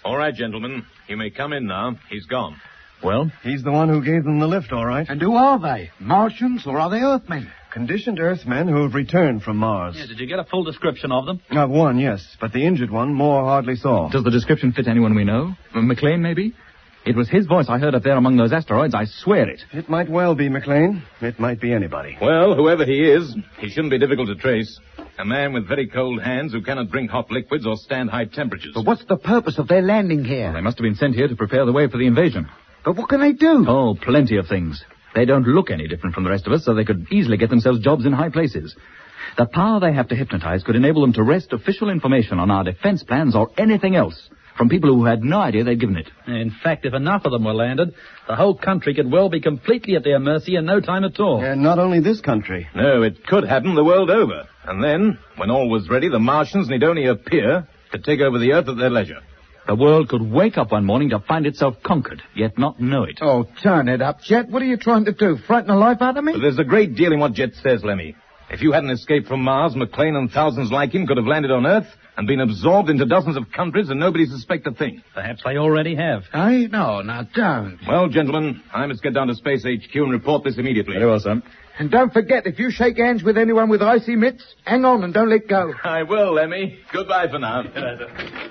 All right, gentlemen. You may come in now. He's gone. Well? He's the one who gave them the lift, all right. And who are they? Martians or are they Earthmen? Conditioned Earthmen who have returned from Mars. Yeah, did you get a full description of them? One, yes, but the injured one Moore hardly saw. Does the description fit anyone we know? McLean, maybe? It was his voice I heard up there among those asteroids. I swear it. It might well be McLean. It might be anybody. Well, whoever he is, he shouldn't be difficult to trace. A man with very cold hands who cannot drink hot liquids or stand high temperatures. But what's the purpose of their landing here? They must have been sent here to prepare the way for the invasion. But what can they do? Oh, plenty of things. They don't look any different from the rest of us, so they could easily get themselves jobs in high places. The power they have to hypnotize could enable them to wrest official information on our defense plans or anything else from people who had no idea they'd given it. In fact, if enough of them were landed, the whole country could well be completely at their mercy in no time at all. And not only this country. No, it could happen the world over. And then, when all was ready, the Martians need only appear to take over the Earth at their leisure. The world could wake up one morning to find itself conquered, yet not know it. Oh, turn it up, Jet. What are you trying to do? Frighten the life out of me? But there's a great deal in what Jet says, Lemmy. If you hadn't escaped from Mars, McLean and thousands like him could have landed on Earth and been absorbed into dozens of countries and nobody suspect a thing. Perhaps they already have. Eh? No, don't. Well, gentlemen, I must get down to Space HQ and report this immediately. Very well, sir. And don't forget, if you shake hands with anyone with icy mitts, hang on and don't let go. I will, Lemmy. Goodbye for now.